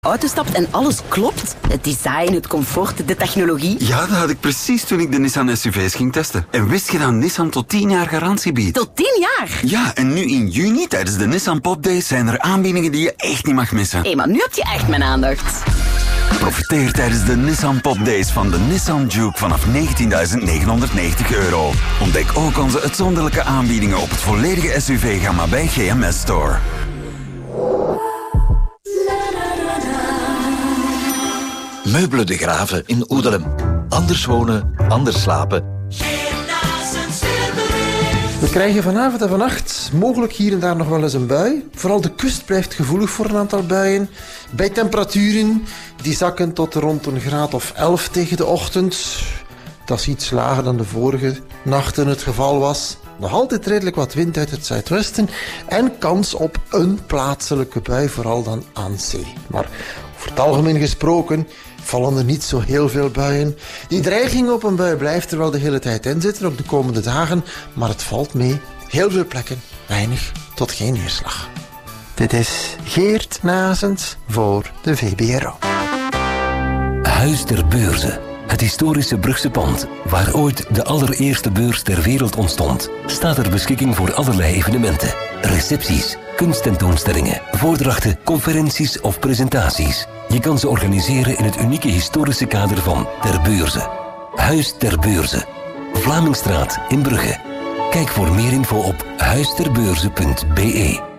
auto stapt en alles klopt. Het design, het comfort, de technologie. Ja, dat had ik precies toen ik de Nissan SUV's ging testen. En wist je dat Nissan tot 10 jaar garantie biedt? Tot 10 jaar? Ja, en nu in juni tijdens de Nissan Pop Days zijn er aanbiedingen die je echt niet mag missen. Hé, maar nu heb je echt mijn aandacht. Profiteer tijdens de Nissan Pop Days van de Nissan Juke vanaf €19.990. Ontdek ook onze uitzonderlijke aanbiedingen op het volledige SUV-gamma bij GMS Store. Meubelen de Graven in Oedelem. Anders wonen, anders slapen. We krijgen vanavond en vannacht mogelijk hier en daar nog wel eens een bui. Vooral de kust blijft gevoelig voor een aantal buien. Bij temperaturen die zakken tot rond een graad of 11 tegen de ochtend. Dat is iets lager dan de vorige nachten het geval was. Nog altijd redelijk wat wind uit het zuidwesten en kans op een plaatselijke bui, vooral dan aan zee. Maar over het algemeen gesproken vallen er niet zo heel veel buien. Die dreiging op een bui blijft er wel de hele tijd in zitten, ook de komende dagen, maar het valt mee. Heel veel plekken, weinig tot geen neerslag. Dit is Geert Nazens voor de VBRO. Huis ter Beurze. Het historische Brugse pand, waar ooit de allereerste beurs ter wereld ontstond, staat ter beschikking voor allerlei evenementen. Recepties, kunsttentoonstellingen, voordrachten, conferenties of presentaties. Je kan ze organiseren in het unieke historische kader van Ter Beurze. Huis ter Beurze. Vlamingstraat in Brugge. Kijk voor meer info op huisterbeurze.be.